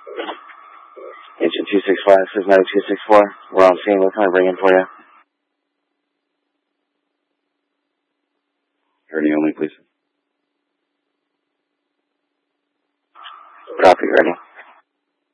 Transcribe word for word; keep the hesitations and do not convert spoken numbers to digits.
Agent two six five, Cisco two six four. We're on scene. What can I bring in for you? Gurney only, please. Copy, ready.